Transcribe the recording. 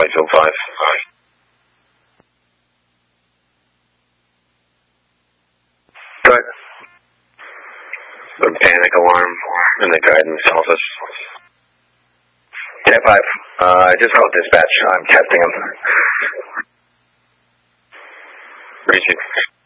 Mansfield 5. Go ahead. The panic alarm in the guidance office. Cat 5, just called dispatch. I'm testing him. Receive.